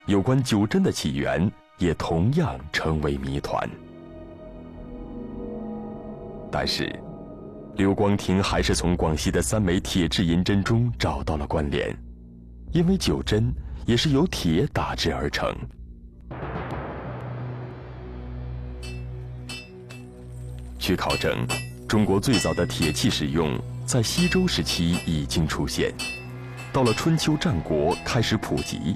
有关九针的起源也同样成为谜团。但是，刘光庭还是从广西的3枚铁制银针中找到了关联，因为九针也是由铁打制而成。据考证，中国最早的铁器使用在西周时期已经出现，到了春秋战国开始普及。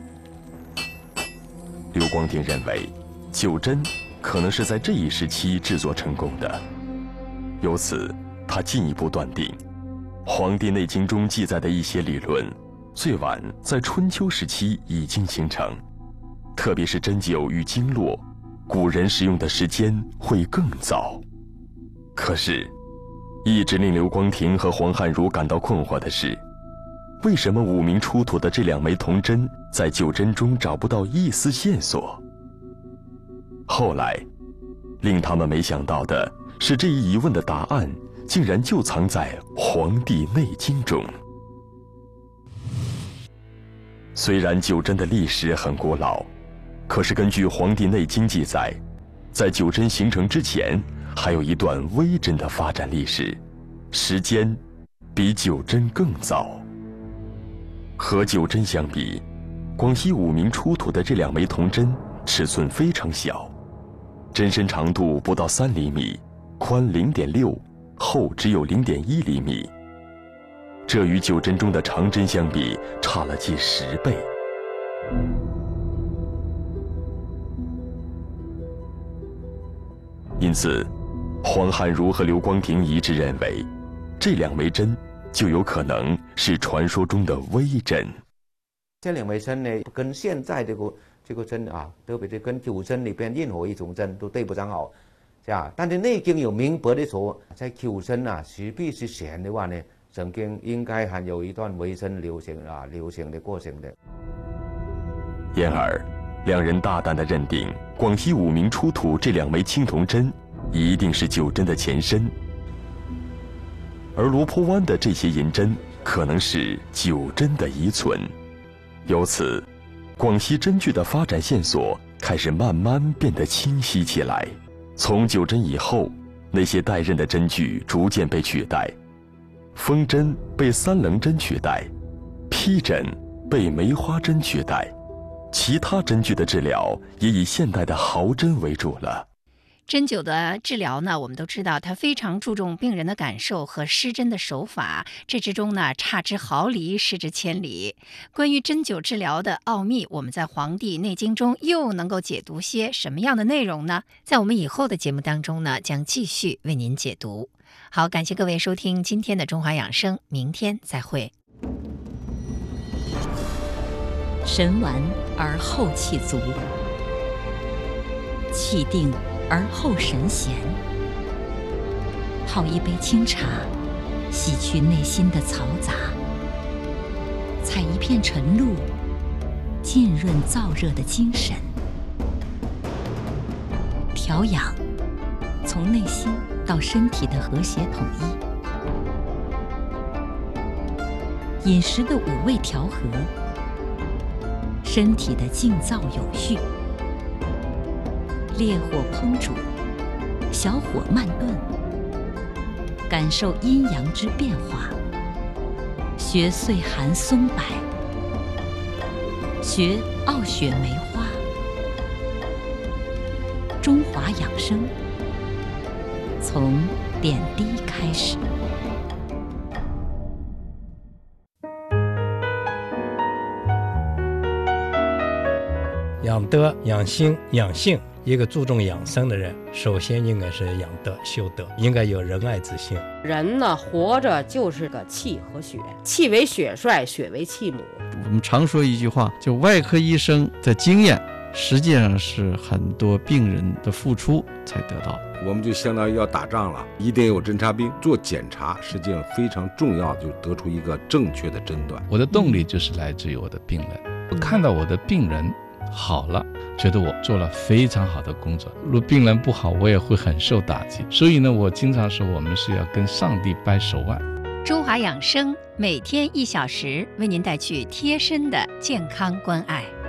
刘光庭认为，九针可能是在这一时期制作成功的，由此他进一步断定，《黄帝内经》中记载的一些理论，最晚在春秋时期已经形成，特别是针灸与经络，古人使用的时间会更早。可是，一直令刘光庭和黄汉儒感到困惑的是，为什么武明出土的这2枚铜针在九针中找不到一丝线索？后来，令他们没想到的是，这一疑问的答案竟然就藏在《黄帝内经》中。虽然九针的历史很古老，可是根据《黄帝内经》记载，在九针形成之前，还有一段微针的发展历史，时间比九针更早。和九针相比，广西武明出土的这2枚铜针尺寸非常小，针身长度不到3厘米，宽0.6，厚只有0.1厘米。这与九针中的长针相比，差了近10倍。因此，黄汉儒和刘光庭一致认为，这2枚针就有可能是传说中的微针。 这2枚针呢，跟现在这个针啊，特别是跟九针里边任何一种针都对不上号，是吧？但是《内经》有明白的说，在九针啊实际之前的话呢，曾经应该还有一段微针流行的过程的。 因而，2人大胆地认定，广西武明出土这2枚青铜针一定是九针的前身，而罗坡湾的这些银针可能是九针的遗存。由此，广西针具的发展线索开始慢慢变得清晰起来。从九针以后，那些带刃的针具逐渐被取代，锋针被3棱针取代，披针被梅花针取代，其他针具的治疗也以现代的毫针为主了。 针灸的治疗呢，我们都知道它非常注重病人的感受和施针的手法，这之中呢差之毫厘，失之千里。关于针灸治疗的奥秘，我们在《黄帝内经》中又能够解读些什么样的内容呢？在我们以后的节目当中呢，将继续为您解读。好，感谢各位收听今天的中华养生，明天再会。 神完而后气足，气定而后神闲。泡一杯清茶，洗去内心的嘈杂；采一片晨露，浸润燥热的精神。调养，从内心到身体的和谐统一。饮食的5味调和，身体的静躁有序。烈火烹煮，小火慢炖，感受阴阳之变化。学岁寒松柏，学傲雪梅花。中华养生，从点滴开始。 养德、养心、养性，一个注重养生的人，首先应该是养德、修德，应该有仁爱之心。 人呢，活着就是个气和血，气为血帅，血为气母。 我们常说一句话，就外科医生的经验，实际上是很多病人的付出才得到。 我们就相当于要打仗了，一定有侦察兵做检查，实际上非常重要，就得出一个正确的诊断。 我的动力就是来自于我的病人，我看到我的病人好了，觉得我做了非常好的工作。如果病人不好，我也会很受打击。所以呢，我经常说，我们是要跟上帝掰手腕。 中华养生每天1小时，为您带去贴身的健康关爱。